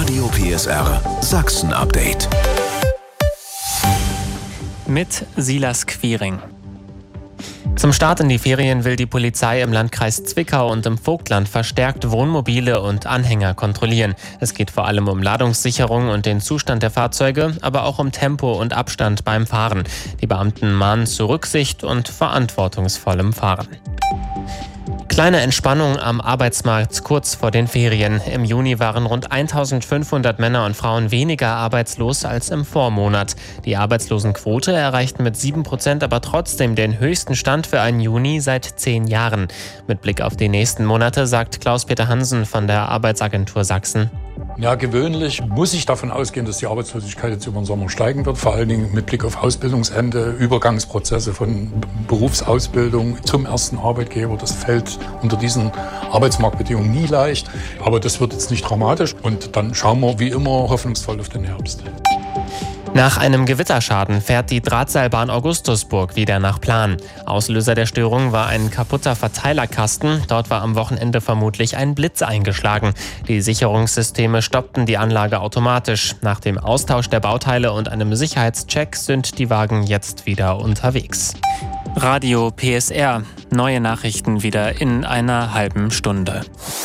Radio PSR Sachsen-Update. Mit Silas Quiring. Zum Start in die Ferien will die Polizei im Landkreis Zwickau und im Vogtland verstärkt Wohnmobile und Anhänger kontrollieren. Es geht vor allem um Ladungssicherung und den Zustand der Fahrzeuge, aber auch um Tempo und Abstand beim Fahren. Die Beamten mahnen zu Rücksicht und verantwortungsvollem Fahren. Kleine Entspannung am Arbeitsmarkt kurz vor den Ferien. Im Juni waren rund 1500 Männer und Frauen weniger arbeitslos als im Vormonat. Die Arbeitslosenquote erreicht mit 7% aber trotzdem den höchsten Stand für einen Juni seit 10 Jahren. Mit Blick auf die nächsten Monate sagt Klaus-Peter Hansen von der Arbeitsagentur Sachsen: Ja, gewöhnlich muss ich davon ausgehen, dass die Arbeitslosigkeit jetzt über den Sommer steigen wird. Vor allen Dingen mit Blick auf Ausbildungsende, Übergangsprozesse von Berufsausbildung zum ersten Arbeitgeber. Das fällt unter diesen Arbeitsmarktbedingungen nie leicht. Aber das wird jetzt nicht dramatisch. Und dann schauen wir wie immer hoffnungsvoll auf den Herbst. Nach einem Gewitterschaden fährt die Drahtseilbahn Augustusburg wieder nach Plan. Auslöser der Störung war ein kaputter Verteilerkasten. Dort war am Wochenende vermutlich ein Blitz eingeschlagen. Die Sicherungssysteme stoppten die Anlage automatisch. Nach dem Austausch der Bauteile und einem Sicherheitscheck sind die Wagen jetzt wieder unterwegs. Radio PSR. Neue Nachrichten wieder in einer halben Stunde.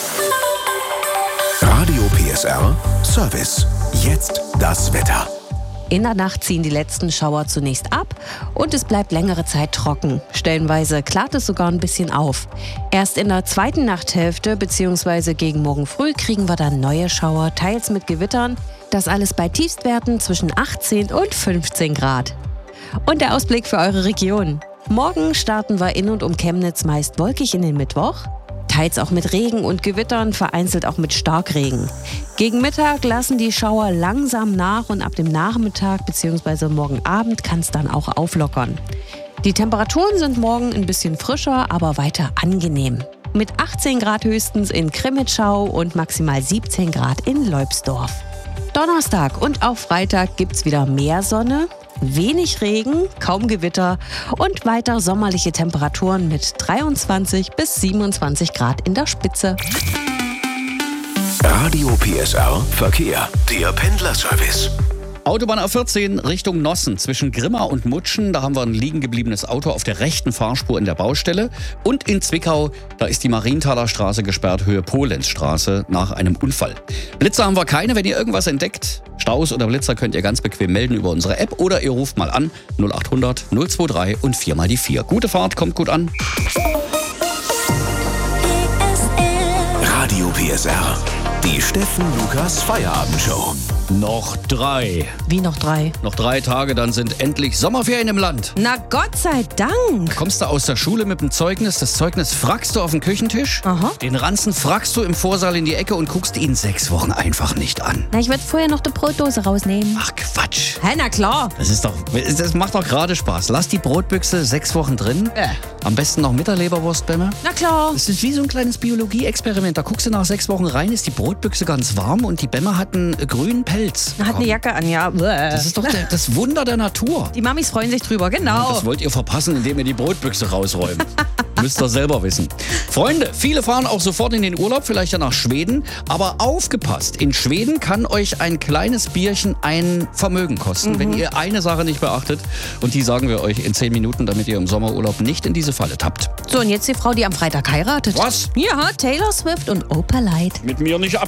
Radio PSR Service. Jetzt das Wetter. In der Nacht ziehen die letzten Schauer zunächst ab und es bleibt längere Zeit trocken. Stellenweise klart es sogar ein bisschen auf. Erst in der zweiten Nachthälfte bzw. gegen morgen früh kriegen wir dann neue Schauer, teils mit Gewittern. Das alles bei Tiefstwerten zwischen 18 und 15 Grad. Und der Ausblick für eure Region. Morgen starten wir in und um Chemnitz meist wolkig in den Mittwoch. Teils auch mit Regen und Gewittern, vereinzelt auch mit Starkregen. Gegen Mittag lassen die Schauer langsam nach und ab dem Nachmittag bzw. morgen Abend kann es dann auch auflockern. Die Temperaturen sind morgen ein bisschen frischer, aber weiter angenehm. Mit 18 Grad höchstens in Krimitschau und maximal 17 Grad in Leubsdorf. Donnerstag und auch Freitag gibt's wieder mehr Sonne. Wenig Regen, kaum Gewitter und weiter sommerliche Temperaturen mit 23 bis 27 Grad in der Spitze. Radio PSR Verkehr. Der Pendlerservice. Autobahn A14 Richtung Nossen zwischen Grimma und Mutschen. Da haben wir ein liegen gebliebenes Auto auf der rechten Fahrspur in der Baustelle. Und in Zwickau, da ist die Marienthaler Straße gesperrt, Höhe Polenzstraße, nach einem Unfall. Blitzer haben wir keine. Wenn ihr irgendwas entdeckt, Staus oder Blitzer, könnt ihr ganz bequem melden über unsere App oder ihr ruft mal an 0800 023 und 4 mal die 4. Gute Fahrt, kommt gut an. Radio PSR. Die Steffen Lukas Feierabendshow. Noch 3. Wie noch 3? Noch 3 Tage, dann sind endlich Sommerferien im Land. Na Gott sei Dank! Kommst du aus der Schule mit dem Zeugnis, das Zeugnis frackst du auf den Küchentisch, Aha. Den Ranzen frackst du im Vorsaal in die Ecke und guckst ihn 6 Wochen einfach nicht an. Na, ich werde vorher noch die Brotdose rausnehmen. Ach Quatsch. Hä, na klar. Das macht doch gerade Spaß. Lass die Brotbüchse 6 Wochen drin. Am besten noch mit der Leberwurstbämme. Na klar. Das ist wie so ein kleines Biologie-Experiment. Da guckst du nach 6 Wochen rein, ist die Brotbüchse ganz warm und die Bämme hat einen grünen Pelz. Hat eine Jacke an, ja. Das ist doch das Wunder der Natur. Die Mamis freuen sich drüber, genau. Das wollt ihr verpassen, indem ihr die Brotbüchse rausräumt. Müsst ihr selber wissen. Freunde, viele fahren auch sofort in den Urlaub, vielleicht ja nach Schweden. Aber aufgepasst, in Schweden kann euch ein kleines Bierchen ein Vermögen kosten, wenn ihr eine Sache nicht beachtet. Und die sagen wir euch in 10 Minuten, damit ihr im Sommerurlaub nicht in diese Falle tappt. So, und jetzt die Frau, die am Freitag heiratet. Was? Ja, Taylor Swift und Opalite. Mit mir nicht ab.